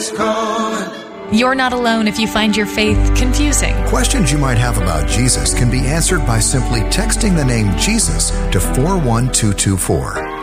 is calling. You're not alone if you find your faith confusing. Questions you might have about Jesus can be answered by simply texting the name Jesus to 41224.